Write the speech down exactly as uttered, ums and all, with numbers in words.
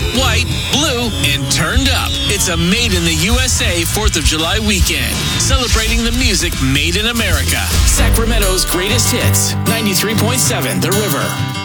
white, blue, and turned up. It's a Made in the U S A fourth of July weekend, celebrating the music made in America. Sacramento's greatest hits, ninety-three point seven The River.